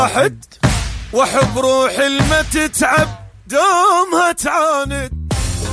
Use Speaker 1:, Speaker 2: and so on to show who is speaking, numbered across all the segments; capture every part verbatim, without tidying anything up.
Speaker 1: واحد وحب روح الما تتعب دومها تعاند.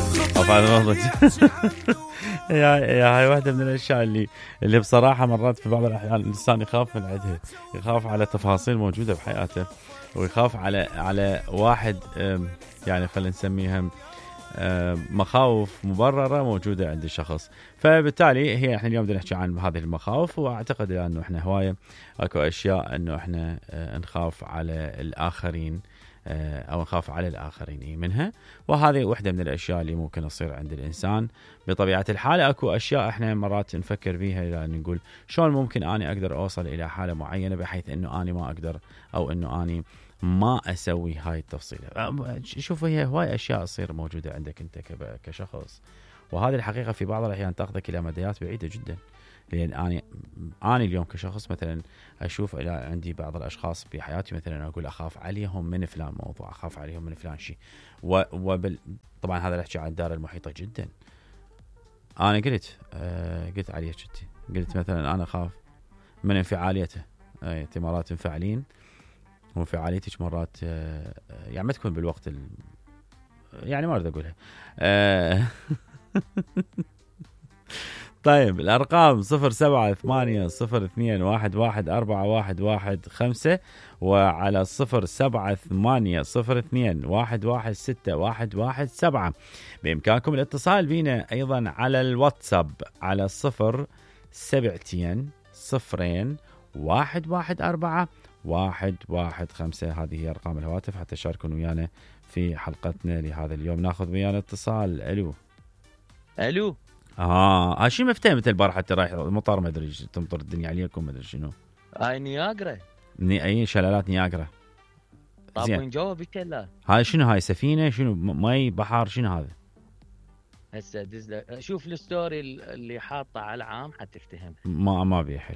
Speaker 2: يا يا هاي واحدة من الأشياء اللي اللي بصراحة مرات في بعض الأحيان الإنسان يخاف من عندها، يخاف على تفاصيل موجودة بحياته، ويخاف على على واحد يعني خلينا نسميها مخاوف مبررة موجودة عند الشخص. فبالتالي هي احنا اليوم بدنا نحكي عن هذه المخاوف، واعتقد انه احنا هواية اكو اشياء انه احنا نخاف على الآخرين أو نخاف على الآخرين منها، وهذه واحدة من الأشياء اللي ممكن تصير عند الإنسان بطبيعة الحال. أكو أشياء إحنا مرات نفكر فيها لأن نقول شلون ممكن أنا أقدر أوصل إلى حالة معينة بحيث أنه أنا ما أقدر أو أنه أنا ما أسوي هاي التفصيلة. شوف هي هواي أشياء تصير موجودة عندك أنت كشخص، وهذه الحقيقة في بعض الأحيان تأخذك إلى مديات بعيدة جدا. لأن أنا أنا اليوم كشخص مثلا أشوف إلى عندي بعض الأشخاص بحياتي مثلا أقول أخاف عليهم من فلان موضوع، أخاف عليهم من فلان شيء، وبال طبعا هذا نحكي عن الدائرة المحيطة جدا. أنا قلت آه قلت عليه شتي قلت مثلا أنا أخاف من انفعاليته، أي مرات انفعالين وانفعاليتك مرات آه يعني ما تكون بالوقت ال... يعني ما أريد أقولها آه طيب الأرقام صفر سبعة ثمانية صفر اثنين واحد واحد أربعة واحد واحد خمسة، وعلى صفر سبعة ثمانية صفر اثنين واحد واحد ستة واحد واحد سبعة. بإمكانكم الاتصال بنا أيضا على الواتساب على صفر سبعتين صفرين واحد واحد أربعة واحد واحد خمسة. هذه هي أرقام الهواتف حتى تشاركون ويانا في حلقتنا لهذا اليوم. ناخذ ويانا اتصال. ألو
Speaker 3: ألو
Speaker 2: اه هاشي مفتاح مثل البارحه حتى رايح المطار ما ادري تمطر الدنيا عليكم ما ادري شنو.
Speaker 3: هاي نياجرا
Speaker 2: ني اي شلالات نياجرا.
Speaker 3: طابون جوا بالشلال.
Speaker 2: هاي شنو هاي سفينه شنو مي بحر شنو هذا؟
Speaker 3: هسه دز شوف الستوري اللي حاطه على العام حتفتهم.
Speaker 2: ما ما بيحل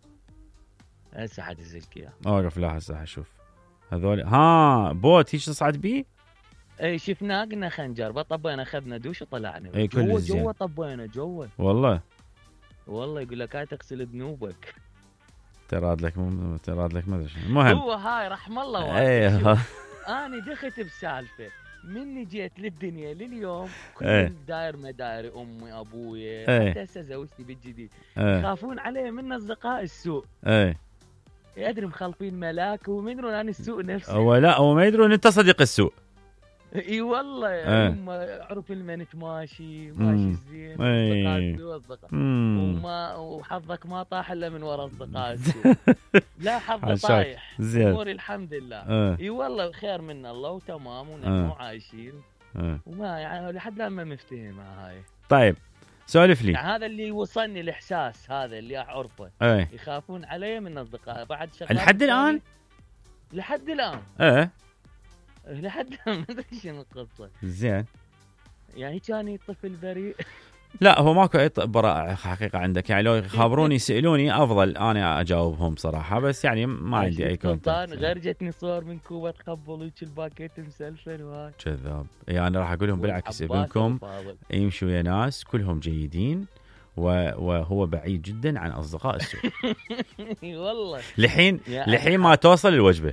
Speaker 3: هسه حدزلك اياه.
Speaker 2: اوقف لا هسه حشوف هذول. ها بوت هيك تصعد بيه؟
Speaker 3: اي شفناه قلنا خنجر بطبينا اخذنا دوش وطلعنا
Speaker 2: اي
Speaker 3: جوا جوا طبينا جوا
Speaker 2: والله
Speaker 3: والله يقول لك هاي تغسل ذنوبك.
Speaker 2: تراد لك مو تراد لك ما ادري شنو. المهم
Speaker 3: هو هاي رحم الله
Speaker 2: اي
Speaker 3: انا دخلت بسالفه مني جيت للدنيا لليوم كل
Speaker 2: ايه.
Speaker 3: داير مدايري امي ابويا
Speaker 2: ايه.
Speaker 3: حتى هسه زوجتي بالجديد
Speaker 2: ايه.
Speaker 3: يخافون علي من اصدقاء السوء.
Speaker 2: ايه
Speaker 3: ادري مخلفين ملاك وما يدرون عن السوء نفسه.
Speaker 2: هو لا هو ما يدرون انت صديق السوء.
Speaker 3: اي والله
Speaker 2: ايه.
Speaker 3: هم عرف المنت ماشي ماشي زين
Speaker 2: ايه.
Speaker 3: اصدقاء وما وحظك ما طاح الا من وراء اصدقاء السوء. لا حظ طايح اموري الحمد لله.
Speaker 2: ايه.
Speaker 3: اي والله خير من الله وتمام ونحن عايشين
Speaker 2: ايه.
Speaker 3: وما يعني لحد الان ما مفتهم هاي.
Speaker 2: طيب سولف لي.
Speaker 3: يعني هذا اللي وصلني الاحساس هذا اللي اعرفه.
Speaker 2: ايه.
Speaker 3: يخافون علي من اصدقاء بعد شغلات
Speaker 2: لحد الان
Speaker 3: لحد الان
Speaker 2: ايه
Speaker 3: لحد الان ما ادري شنو القصه.
Speaker 2: زين
Speaker 3: يعني كان طفل بريء.
Speaker 2: لا هو ماكو اي براءة حقيقة عندك، يعني لو يخابروني يسألوني افضل انا اجاوبهم صراحة، بس يعني ما عندي اي كونتاكت.
Speaker 3: غير جتني صور من كوبا تقبلوا الباكيت مسلسل وهاي
Speaker 2: كذاب. يعني انا راح اقول لهم بالعكس ابنكم يمشي ويا ناس كلهم جيدين وهو بعيد جدا عن اصدقاء السوء.
Speaker 3: والله
Speaker 2: لحين لحين ما توصل الوجبة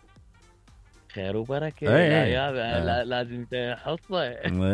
Speaker 3: خير وبركة.
Speaker 2: ايه
Speaker 3: لا
Speaker 2: ايه.
Speaker 3: يا
Speaker 2: لا
Speaker 3: لازم تحصه.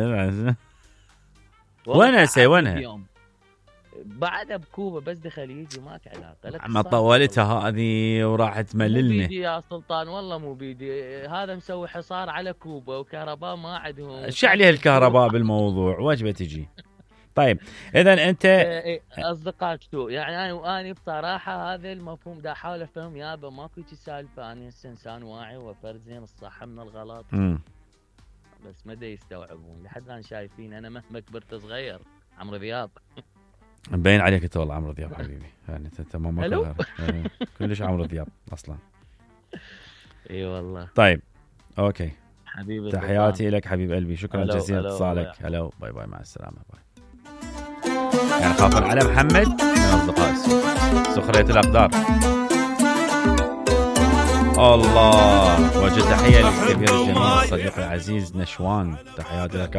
Speaker 2: وينها سي وينها
Speaker 3: بعدها بكوبا بس دخل يجي ماك علاقه.
Speaker 2: ما طولتها هذه وراحت تمللنا.
Speaker 3: مو بيدي يا سلطان والله مو بيدي. هذا مسوي حصار على كوبا وكهرباء ما عندهم.
Speaker 2: شو عليه الكهرباء بالموضوع وجبه تجي. طيب اذا انت
Speaker 3: اصدقاء سوء يعني انا واني بصراحه هذا المفهوم دا احاول افهم يابا ماكو شي سالفه. انا هسه انسان واعي وفرد زين الصح من الغلط.
Speaker 2: م.
Speaker 3: بس ما دا يستوعبون لحد الان شايفين انا مهما كبرت صغير. عمرو ذياب
Speaker 2: مبين عليك انت والله عمرو ذياب حبيبي. يعني انت تمام
Speaker 3: حلو
Speaker 2: كلش عمرو ذياب اصلا.
Speaker 3: اي والله.
Speaker 2: طيب اوكي
Speaker 3: حبيبي
Speaker 2: تحياتي لك حبيب قلبي. شكرا جزيلا اتصالك. هلا باي باي مع السلامه باي. يعني خافوا على محمد من اصدقاء السوء سخريه الاقدار. الله وجه تحيه للكبير الجميل الصديق العزيز نشوان. تحياتي لك